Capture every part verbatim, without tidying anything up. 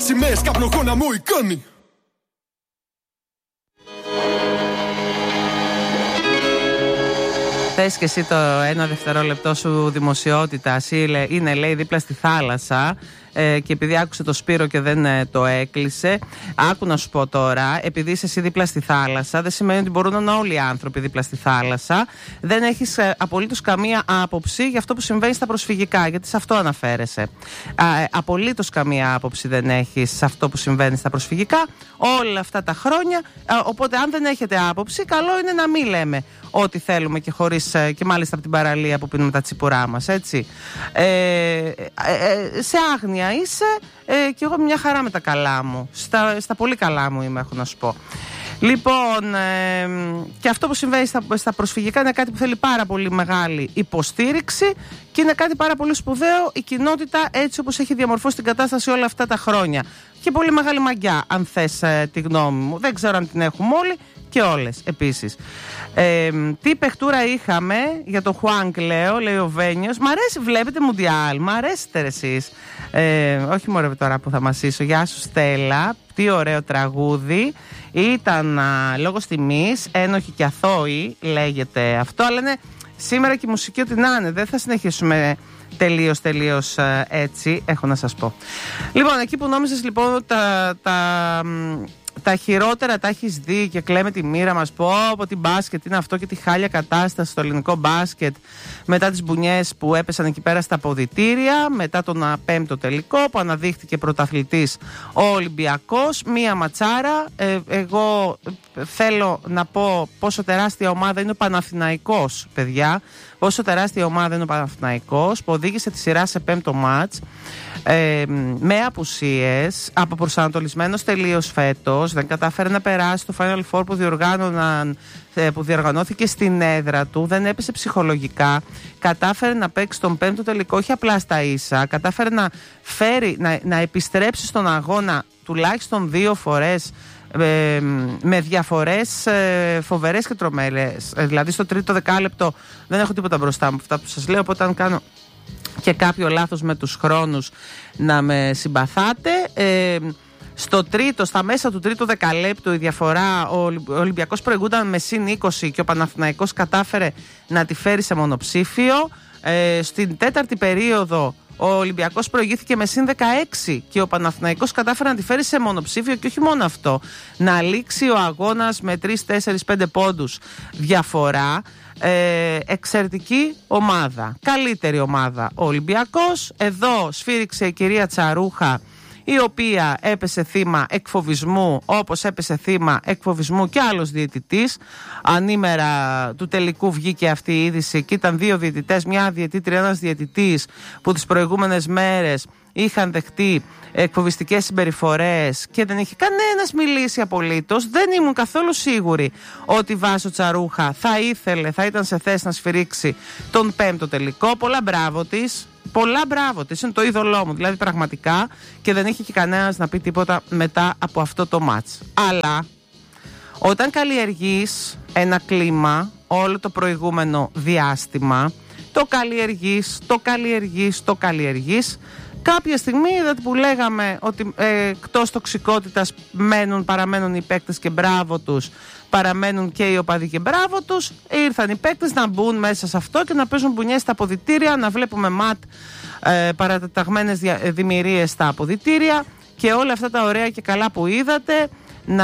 σημαίες, καπνογόνα μου εικόνη. Θες και εσύ το ένα δευτερόλεπτό σου δημοσιότητας, είναι λέει δίπλα στη θάλασσα, ε, και επειδή άκουσε το Σπύρο και δεν ε, το έκλεισε, άκου να σου πω τώρα, επειδή είσαι εσύ δίπλα στη θάλασσα, δεν σημαίνει ότι μπορούν να είναι όλοι οι άνθρωποι δίπλα στη θάλασσα. Δεν έχεις ε, απολύτως καμία άποψη για αυτό που συμβαίνει στα προσφυγικά, γιατί σε αυτό αναφέρεσαι. Ε, απολύτως καμία άποψη δεν έχεις σε αυτό που συμβαίνει στα προσφυγικά όλα αυτά τα χρόνια. Ε, οπότε, αν δεν έχετε άποψη, καλό είναι να μην λέμε ό,τι θέλουμε και χωρίς, ε, και μάλιστα από την παραλία που πίνουμε τα τσιπουρά μας, έτσι. Ε, ε, ε, σε άγνοια είσαι, ε, και εγώ μια χαρά με τα καλά μου. Στα, στα πολύ καλά μου είμαι, έχω να σου πω. Λοιπόν, ε, και αυτό που συμβαίνει στα, στα προσφυγικά είναι κάτι που θέλει πάρα πολύ μεγάλη υποστήριξη και είναι κάτι πάρα πολύ σπουδαίο η κοινότητα έτσι όπως έχει διαμορφώσει την κατάσταση όλα αυτά τα χρόνια. Και πολύ μεγάλη μαγιά, αν θες ε, τη γνώμη μου. Δεν ξέρω αν την έχουμε όλοι και όλες επίσης. Ε, τι παιχτούρα είχαμε για το Χουάνκ, λέω, λέει ο Βένιος. Μ' αρέσει, βλέπετε Μουντιάλ, μ' αρέσετε εσείς. Ε, όχι μωρέ τώρα που θα μας ίσω. Γεια σου Στέλλα, τι ωραίο τραγούδι. Ήταν α, λόγος τιμής, ένοχοι και αθώοι λέγεται αυτό, αλλά είναι σήμερα και η μουσική ό,τι να είναι. Δεν θα συνεχίσουμε τελείως τελείως έτσι, έχω να σας πω. Λοιπόν, εκεί που νόμιζες λοιπόν τα... τα τα χειρότερα τα έχεις δει και κλαίμε τη μοίρα μας. Πω από την μπάσκετ είναι αυτό και τη χάλια κατάσταση στο ελληνικό μπάσκετ μετά τις μπουνιές που έπεσαν εκεί πέρα στα αποδυτήρια, μετά τον πέμπτο τελικό που αναδείχθηκε πρωταθλητής ο Ολυμπιακός. Μία ματσάρα. Ε, εγώ θέλω να πω πόσο τεράστια ομάδα είναι ο Παναθηναϊκός, παιδιά. Πόσο τεράστια ομάδα είναι ο Παναθηναϊκός που οδήγησε τη σειρά σε πέμπτο μάτς. Ε, με απουσίες, αποπροσανατολισμένος τελείως φέτος, δεν κατάφερε να περάσει το Final Four που, που διοργανώθηκε στην έδρα του, δεν έπεσε ψυχολογικά, κατάφερε να παίξει τον πέμπτο τελικό όχι απλά στα ίσα, κατάφερε να φέρει, να, να επιστρέψει στον αγώνα τουλάχιστον δύο φορές, ε, με διαφορές ε, φοβερές και τρομερές. Ε, δηλαδή στο τρίτο δεκάλεπτο δεν έχω τίποτα μπροστά μου αυτά που σας λέω, οπότε αν κάνω και κάποιο λάθος με τους χρόνους να με συμπαθάτε. Ε, στο τρίτο, στα μέσα του τρίτου δεκαλέπτου η διαφορά, ο Ολυμπιακός προηγούνταν με συν είκοσι και ο Παναθηναϊκός κατάφερε να τη φέρει σε μονοψήφιο. Ε, στην τέταρτη περίοδο ο Ολυμπιακός προηγήθηκε με συν δεκαέξι και ο Παναθηναϊκός κατάφερε να τη φέρει σε μονοψήφιο και όχι μόνο αυτό, να λήξει ο αγώνας με τρεις, τέσσερις, πέντε πόντους διαφορά. Ε, εξαιρετική ομάδα, καλύτερη ομάδα ο Ολυμπιακός. Εδώ σφύριξε η κυρία Τσαρούχα, η οποία έπεσε θύμα εκφοβισμού, όπως έπεσε θύμα εκφοβισμού και άλλος διαιτητής. Ανήμερα του τελικού βγήκε αυτή η είδηση και ήταν δύο διαιτητές, μια διαιτήτρια, ένας διαιτητής που τις προηγούμενες μέρες είχαν δεχτεί εκφοβιστικές συμπεριφορές και δεν είχε κανένας μιλήσει απολύτως. Δεν ήμουν καθόλου σίγουρη ότι η Βάσο Τσαρούχα θα ήθελε, θα ήταν σε θέση να σφυρίξει τον πέμπτο τελικό. Πολλά μπράβο της. Πολλά μπράβο της, είναι το είδωλό μου, δηλαδή πραγματικά, και δεν είχε και κανένας να πει τίποτα μετά από αυτό το μάτς. Αλλά όταν καλλιεργείς ένα κλίμα όλο το προηγούμενο διάστημα, το καλλιεργείς, το καλλιεργείς, το καλλιεργείς, κάποια στιγμή είδατε που λέγαμε ότι ε, εκτός τοξικότητας μένουν, παραμένουν οι παίκτες και μπράβο τους, παραμένουν και οι οπαδοί και μπράβο τους, ήρθαν οι παίκτες να μπουν μέσα σε αυτό και να παίζουν μπουνιές στα αποδυτήρια, να βλέπουμε ματ ε, παρατεταγμένες δημιουργίες στα αποδυτήρια και όλα αυτά τα ωραία και καλά που είδατε να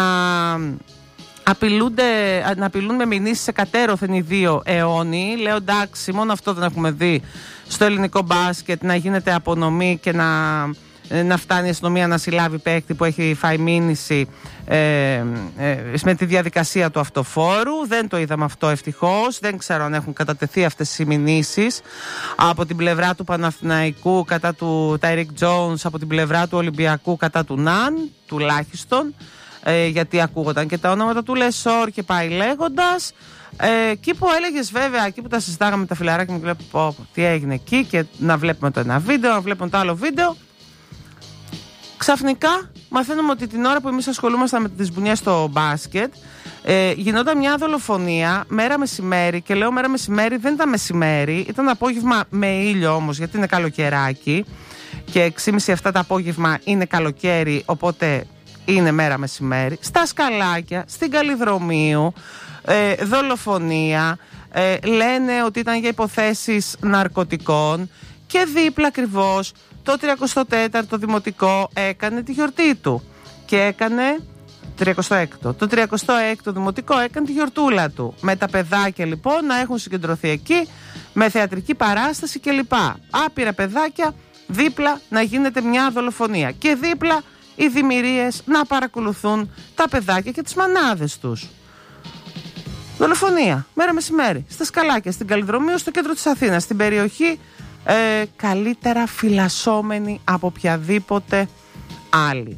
απειλούνται, να απειλούν με μηνύσεις εκατέρωθεν οι δύο αιώνιοι. Λέω εντάξει, μόνο αυτό δεν έχουμε δει στο ελληνικό μπάσκετ, να γίνεται απονομή και να, να φτάνει η αστυνομία να συλλάβει παίκτη που έχει φάει μήνυση ε, ε, με τη διαδικασία του αυτοφόρου. Δεν το είδαμε αυτό ευτυχώς. Δεν ξέρω αν έχουν κατατεθεί αυτές οι μηνύσεις από την πλευρά του Παναθηναϊκού κατά του Τάιρικ Τζόουνς, από την πλευρά του Ολυμπιακού κατά του Ναν, τουλάχιστον. Ε, γιατί ακούγονταν και τα ονόματα του Λεσόρ και πάει λέγοντας. Ε, εκεί που έλεγες βέβαια, εκεί που τα συζητάγαμε με τα φιλαράκια μου και λέω πω, τι έγινε εκεί, και να βλέπουμε το ένα βίντεο, να βλέπουμε το άλλο βίντεο, ξαφνικά μαθαίνουμε ότι την ώρα που εμείς ασχολούμασταν με τις μπουνιές στο μπάσκετ, ε, γινόταν μια δολοφονία μέρα μεσημέρι, και λέω μέρα μεσημέρι, δεν ήταν μεσημέρι, ήταν απόγευμα με ήλιο όμως, γιατί είναι καλοκαιράκι. και έξι και μισή αυτά το απόγευμα είναι καλοκαίρι, οπότε είναι μέρα μεσημέρι. Στα Σκαλάκια, στην Καλλιδρομίου, ε, δολοφονία, ε, λένε ότι ήταν για υποθέσεις ναρκωτικών και δίπλα ακριβώς το τριακοστό τέταρτο Δημοτικό έκανε τη γιορτή του και έκανε τριακοστό έκτο. Το τριακοστό έκτο Δημοτικό έκανε τη γιορτούλα του. Με τα παιδάκια λοιπόν να έχουν συγκεντρωθεί εκεί, με θεατρική παράσταση κλπ. Άπειρα παιδάκια, δίπλα να γίνεται μια δολοφονία. Και δίπλα οι δημιουργίες να παρακολουθούν τα παιδάκια και τις μανάδες τους. Δολοφονία, μέρα μεσημέρι, στα Σκαλάκια, στην Καλλιδρομίου, στο κέντρο της Αθήνας, στην περιοχή ε, καλύτερα φυλασσόμενη από οποιαδήποτε άλλη.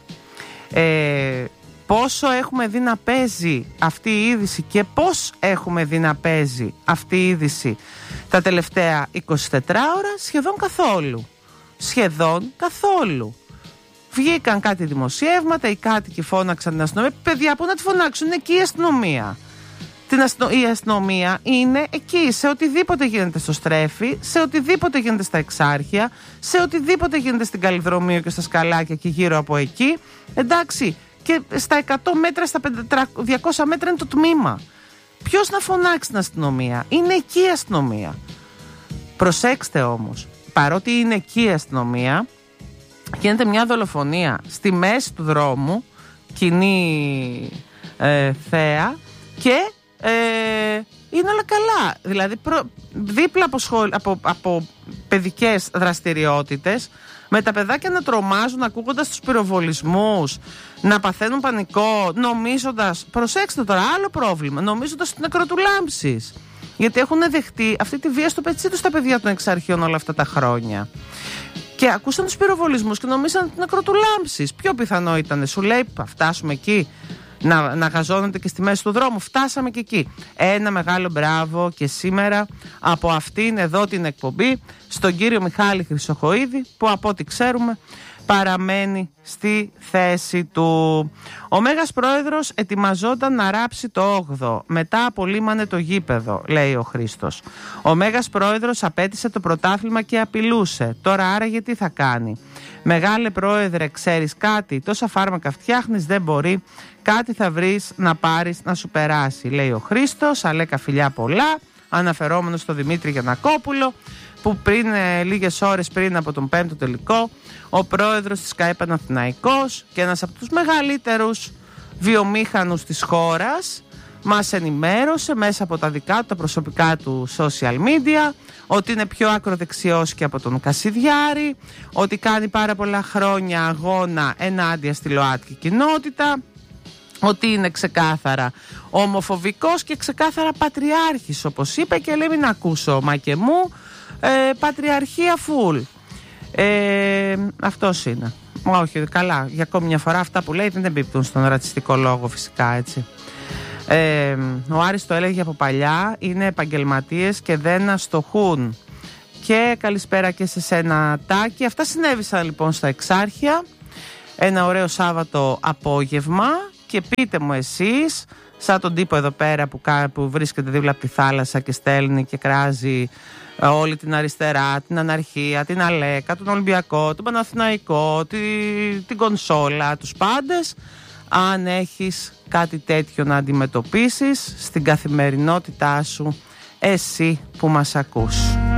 Ε, πόσο έχουμε δει να παίζει αυτή η είδηση και πώς έχουμε δει να παίζει αυτή η είδηση τα τελευταία εικοσιτέσσερις ώρα? Σχεδόν καθόλου. Σχεδόν καθόλου. Βγήκαν κάτι δημοσιεύματα, οι κάτοικοι φώναξαν την αστυνομία. Παιδιά, πού να τη φωνάξουν, είναι εκεί η αστυνομία. Την αστυνο... Η αστυνομία είναι εκεί σε οτιδήποτε γίνεται στο Στρέφι, σε οτιδήποτε γίνεται στα Εξάρχεια, σε οτιδήποτε γίνεται στην Καλλιδρομίου και στα Σκαλάκια και γύρω από εκεί. Εντάξει, και στα εκατό μέτρα, στα διακόσια μέτρα είναι το τμήμα. Ποιος να φωνάξει την αστυνομία? Είναι εκεί η αστυνομία. Προσέξτε όμως, παρότι είναι εκεί η αστυνομία, γίνεται μια δολοφονία στη μέση του δρόμου, κοινή ε, θέα, και ε, είναι όλα καλά. Δηλαδή προ, δίπλα από, σχολ, από, από παιδικές δραστηριότητες, με τα παιδάκια να τρομάζουν ακούγοντας τους πυροβολισμούς, να παθαίνουν πανικό, νομίζοντας, προσέξτε τώρα, άλλο πρόβλημα, νομίζοντας ότι είναι νεκροτουλάμψεις. Γιατί έχουν δεχτεί αυτή τη βία στο πετσί τους στα παιδιά των εξαρχείων όλα αυτά τα χρόνια. Και ακούσαν τους πυροβολισμούς και νομίζαν ότι είναι νεκροτουλάμψεις. Πιο πιθανό ήταν, σου λέει, θα φτάσουμε εκεί, να, να γαζώνονται και στη μέση του δρόμου. Φτάσαμε και εκεί. Ένα μεγάλο μπράβο και σήμερα από αυτήν εδώ την εκπομπή στον κύριο Μιχάλη Χρυσοχοΐδη, που από ό,τι ξέρουμε παραμένει στη θέση του. Ο Μέγας Πρόεδρος ετοιμαζόταν να ράψει το όγδοο. Μετά απολύμανε το γήπεδο, λέει ο Χρήστος. Ο Μέγας Πρόεδρος απέτησε το πρωτάθλημα και απειλούσε. Τώρα άραγε τι θα κάνει? Μεγάλε Πρόεδρε, ξέρεις κάτι? Τόσα φάρμακα φτιάχνεις, δεν μπορεί. Κάτι θα βρεις να πάρεις να σου περάσει, λέει ο Χρήστος. Αλέκα φιλιά πολλά, αναφερόμενος στο Δημήτρη Γιαννακόπουλο, που πριν ε, λίγες ώρες πριν από τον πέμπτο τελικό, ο πρόεδρος της ΚΑΕ Παναθηναϊκός και ένας από τους μεγαλύτερους βιομήχανους της χώρας μας ενημέρωσε μέσα από τα δικά του, τα προσωπικά του social media, ότι είναι πιο ακροδεξιός και από τον Κασιδιάρη, ότι κάνει πάρα πολλά χρόνια αγώνα ενάντια στη ΛΟΑΤΚΙ κοινότητα, ότι είναι ξεκάθαρα ομοφοβικός και ξεκάθαρα πατριάρχης, όπως είπε, και λέει μην ακούσω μα και μου, ε, πατριαρχία full. Ε, αυτός είναι. Όχι, καλά, για ακόμη μια φορά αυτά που λέει δεν εμπίπτουν στον ρατσιστικό λόγο, φυσικά, έτσι. Ε, ο Άρης το έλεγε από παλιά, είναι επαγγελματίες και δεν αστοχούν. Και καλησπέρα και σε σένα, Τάκη. Αυτά συνέβησαν λοιπόν στα Εξάρχεια. Ένα ωραίο Σάββατο απόγευμα. Και πείτε μου εσείς, σαν τον τύπο εδώ πέρα που, που βρίσκεται δίπλα από τη θάλασσα και στέλνει και κράζει όλη την αριστερά, την αναρχία, την Αλέκα, τον Ολυμπιακό, τον Παναθηναϊκό, τη, την κονσόλα, τους πάντες, αν έχεις κάτι τέτοιο να αντιμετωπίσεις στην καθημερινότητά σου, εσύ που μας ακούς.